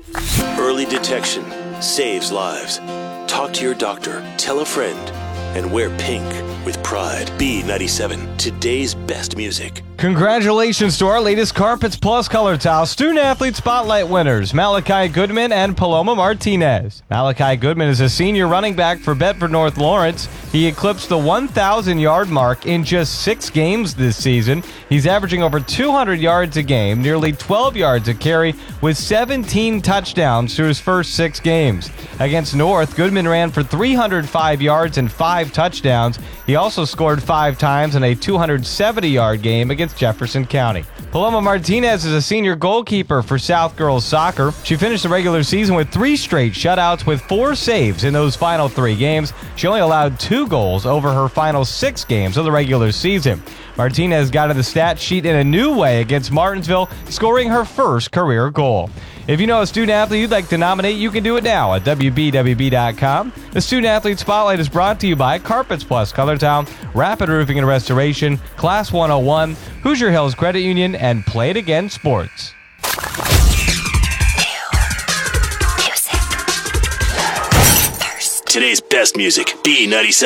Early detection saves lives. Talk to your doctor, tell a friend, and wear pink with pride. B97, today's best music. Congratulations to our latest Carpets Plus Color Towel Student Athlete Spotlight winners, Malachi Goodman and Paloma Martinez. Malachi Goodman is a senior running back for Bedford North Lawrence. He eclipsed the 1,000-yard mark in just 6 games this season. He's averaging over 200 yards a game, nearly 12 yards a carry, with 17 touchdowns through his first 6 games. Against North, Goodman ran for 305 yards and 5 touchdowns. He also scored 5 times in a 270-yard game against Jefferson County. Paloma Martinez is a senior goalkeeper for South Girls Soccer. She finished the regular season with 3 straight shutouts with 4 saves in those final 3 games. She only allowed 2 goals over her final 6 games of the regular season. Martinez got to the stat sheet in a new way against Martinsville, scoring her first career goal. If you know a student athlete you'd like to nominate, you can do it now at WBWB.com. The Student Athlete Spotlight is brought to you by Carpets Plus Color Town, Rapid Roofing and Restoration, Class 101, Hoosier Hills Credit Union, and Play It Again Sports. Today's best music, B97.